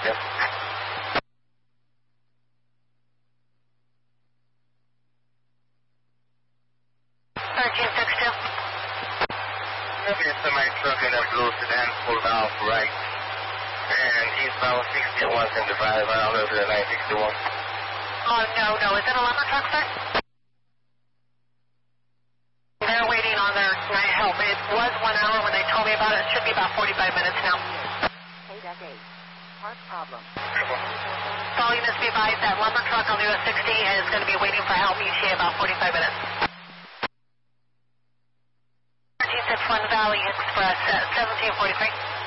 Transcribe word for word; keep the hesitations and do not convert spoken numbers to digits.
two. thirteen six two. Maybe a semi-truck in a blue sedan pulled off right. And eastbound sixty-one seventy-five, I don't know if it's nine sixty-one. Oh, no, no. Is it a lumber truck, sir? They're waiting on their night help. It was one hour when they told me about it. It should be about forty-five minutes now. Hey, that's eight. Park problem. All units be advised that lumber truck on the U S sixty is going to be waiting for help E T A about forty-five minutes. thirteen six one Valley Express at seventeen forty-three.